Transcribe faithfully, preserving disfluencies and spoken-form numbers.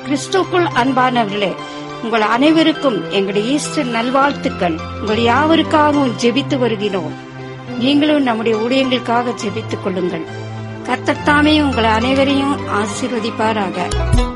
கிறிஸ்துக்குள் அன்பானவர்களே, உங்கள் அனைவருக்கும் எங்களுடைய ஈஸ்டர் நல்வாழ்த்துக்கள். உங்கள் யாவருக்காகவும் ஜெபித்து வருகிறோம். நீங்களும் நம்முடைய ஊழியங்களுக்காக ஜெபித்துக் கொள்ளுங்கள். கர்த்தர் தாமே உங்கள் அனைவரையும் ஆசீர்வதிப்பாராக.